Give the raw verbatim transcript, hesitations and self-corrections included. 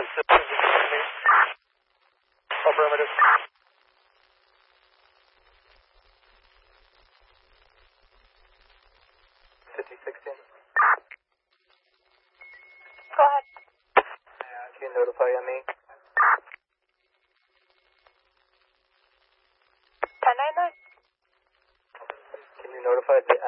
Affirmative. fifty sixteen. Go ahead. Can you notify me? ten nine nine. Can you notify the